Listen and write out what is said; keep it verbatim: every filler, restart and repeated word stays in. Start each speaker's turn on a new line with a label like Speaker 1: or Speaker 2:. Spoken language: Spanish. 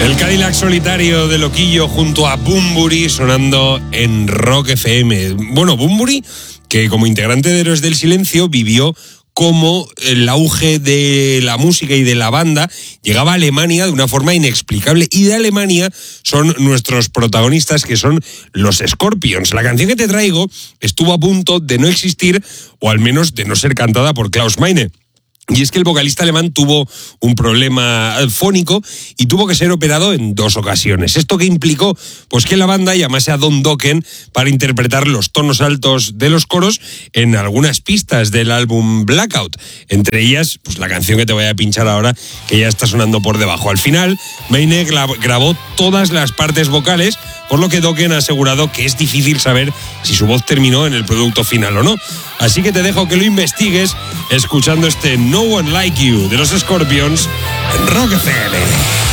Speaker 1: El Cadillac solitario de Loquillo junto a Bunbury sonando en Rock F M. Bueno, Bunbury, que como integrante de Héroes del Silencio vivió cómo el auge de la música y de la banda llegaba a Alemania de una forma inexplicable. Y de Alemania son nuestros protagonistas, que son los Scorpions. La canción que te traigo estuvo a punto de no existir, o al menos de no ser cantada por Klaus Meine. Y es que el vocalista alemán tuvo un problema fónico y tuvo que ser operado en dos ocasiones. ¿Esto qué implicó? Pues que la banda llamase a Don Dokken para interpretar los tonos altos de los coros en algunas pistas del álbum Blackout. Entre ellas, pues la canción que te voy a pinchar ahora, que ya está sonando por debajo. Al final, Meine grabó todas las partes vocales, por lo que Dokken ha asegurado que es difícil saber si su voz terminó en el producto final o no. Así que te dejo que lo investigues escuchando este No One Like You de los Scorpions en Rock F M.